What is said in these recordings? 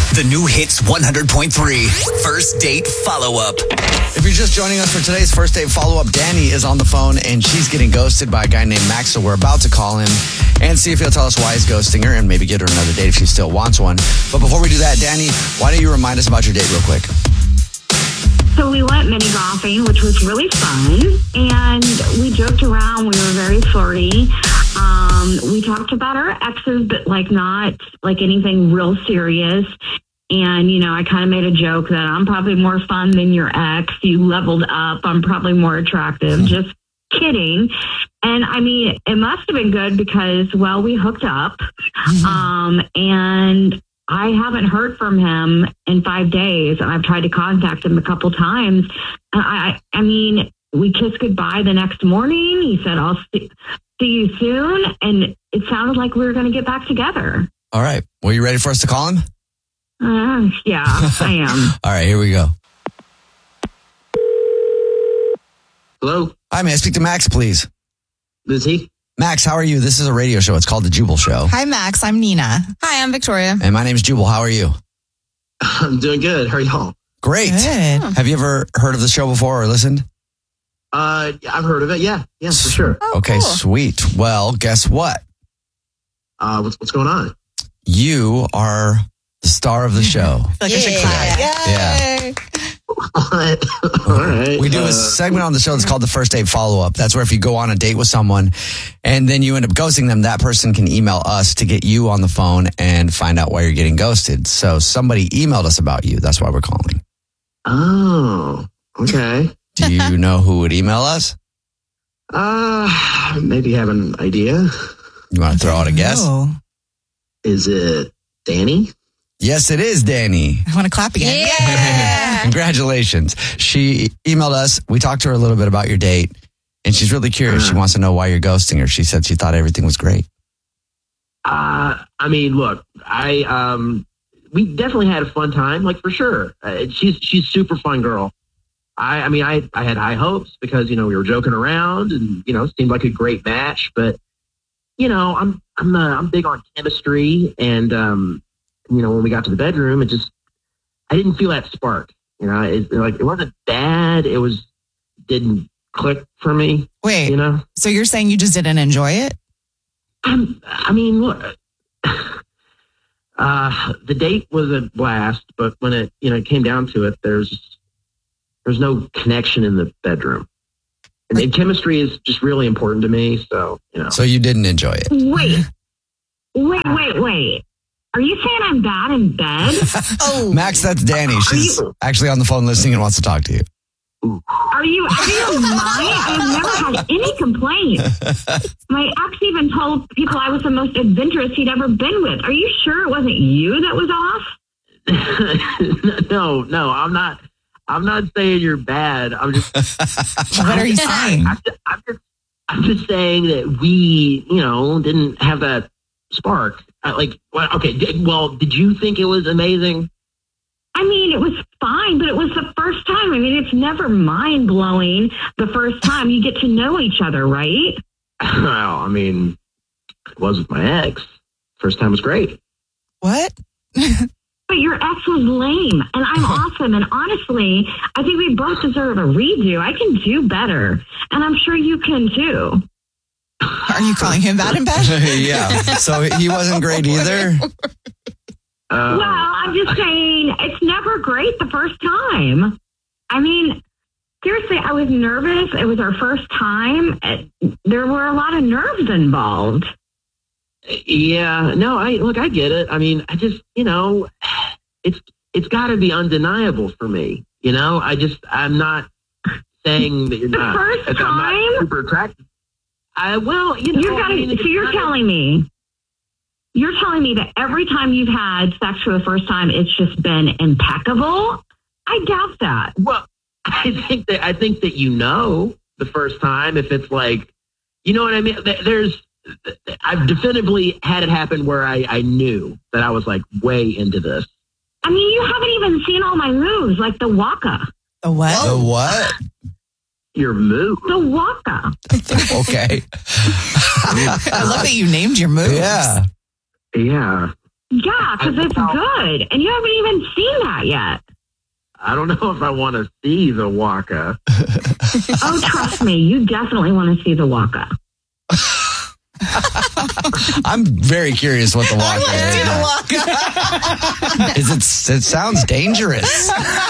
The new Hits 100.3 First Date Follow-Up. If you're just joining us for today's First Date Follow-Up, Danny is on the phone and she's getting ghosted by a guy named Max. So we're about to call him and see if he'll tell us why he's ghosting her and maybe get her another date if she still wants one. But before we do that, Danny, why don't you remind us about your date real quick? So we went mini golfing, which was really fun, and we joked around. We were very flirty. We talked about our exes, but not like anything real serious. And, I kind of made a joke that I'm probably more fun than your ex. You leveled up. I'm probably more attractive. Just kidding. And it must have been good because, we hooked up. And I haven't heard from him in 5 days, and I've tried to contact him a couple times. We kissed goodbye the next morning. He said, I'll see you soon. And it sounded like we were going to get back together. All right. Well, you ready for us to call him? Yeah, I am. All right, here we go. Hello? Hi, may I speak to Max, please? This is he? Max, how are you? This is a radio show. It's called The Jubal Show. Hi, Max. I'm Nina. Hi, I'm Victoria. And my name's Jubal. How are you? I'm doing good. How are y'all? Great. Good. Have you ever heard of the show before or listened? I've heard of it. Yeah, for sure. Okay, cool. Sweet. Well, guess what? What's going on? You are the star of the show. I feel like I should clap. Yeah. What? All right. We do a segment on the show that's called the First Date Follow-Up. That's where if you go on a date with someone and then you end up ghosting them, that person can email us to get you on the phone and find out why you're getting ghosted. So somebody emailed us about you. That's why we're calling. Oh, okay. Do you know who would email us? Maybe have an idea. You want to throw out a guess? Oh, Is it Danny? Yes, it is Danny. I want to clap again. Yeah. Congratulations. She emailed us. We talked to her a little bit about your date, and she's really curious. She wants to know why you're ghosting her. She said she thought everything was great. Look, we definitely had a fun time, for sure. She's super fun girl. I had high hopes because, we were joking around and, it seemed like a great match, but, I'm big on chemistry and, when we got to the bedroom, I didn't feel that spark. It wasn't bad. Didn't click for me. Wait, so you're saying you just didn't enjoy it? Look, the date was a blast, but when it came down to it, there's no connection in the bedroom. And chemistry is just really important to me. So, So you didn't enjoy it. Wait. Are you saying I'm bad in bed? Max, that's Danny. She's actually on the phone listening and wants to talk to you. Are you out of your mind? I've never had any complaints. My ex even told people I was the most adventurous he'd ever been with. Are you sure it wasn't you that was off? No, I'm not. I'm not saying you're bad. I'm just. What are you saying? I'm just saying that we, didn't have that spark. Did you think it was amazing? It was fine, but it was the first time. It's never mind-blowing the first time. You get to know each other, right? Well, it was with my ex. First time was great. What? But your ex was lame, and I'm awesome. And honestly, I think we both deserve a redo. I can do better, and I'm sure you can too. Are you calling him bad in bed? Yeah. So he wasn't great either? Well, I'm just saying it's never great the first time. Seriously, I was nervous. It was our first time. There were a lot of nerves involved. Yeah, no, I get it. I just, it's got to be undeniable for me. I'm not saying that you're not. First I'm time? not super attractive. You're telling me that every time you've had sex for the first time, it's just been impeccable? I doubt that. Well, I think that the first time, if it's you know what I mean? I've definitively had it happen where I knew that I was way into this. You haven't even seen all my moves, like the waka. The what? The what? Your move. The waka. Okay. I love that you named your moves. Yeah. Yeah. Yeah, because it's good. And you haven't even seen that yet. I don't know if I want to see the Waka. Oh, trust me, you definitely want to see the Waka. I'm very curious what the Waka is. It sounds dangerous.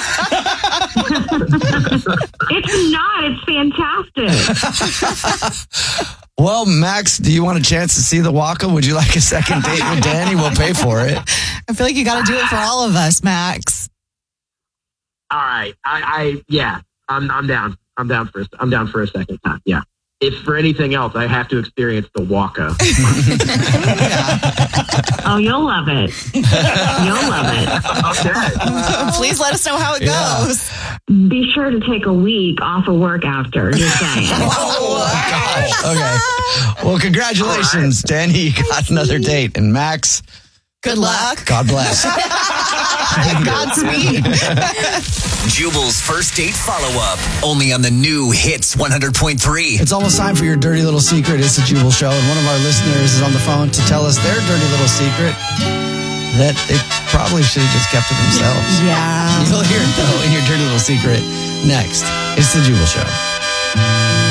It's not. It's fantastic. Well, Max, do you want a chance to see the Waka? Would you like a second date with Danny? We'll pay for it. I feel like you got to do it for all of us, Max. All right. I'm down. I'm down for a second time. Yeah. If for anything else, I have to experience the Waka. Oh, you'll love it. You'll love it. Okay. Please let us know how it goes. Be sure to take a week off of work after. Just saying. Oh, gosh. Okay. Well, congratulations, Danny. You got another date. And Max, Good luck. God bless. Godspeed. Jubal's first date follow-up. Only on the new Hits 100.3. It's almost time for your dirty little secret. It's the Jubal Show, and one of our listeners is on the phone to tell us their dirty little secret that they probably should have just kept to themselves. Yeah. You'll hear it, though, in your dirty little secret next. It's the Jubal Show.